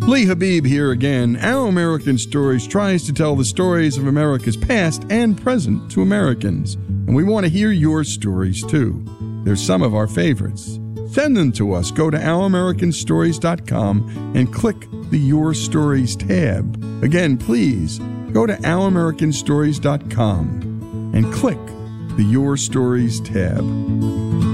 Lee Habib here again. Our American Stories tries to tell the stories of America's past and present to Americans. And we want to hear your stories too. They're some of our favorites. Send them to us. Go to ouramericanstories.com and click the Your Stories tab. Again, please go to ouramericanstories.com and click the Your Stories tab.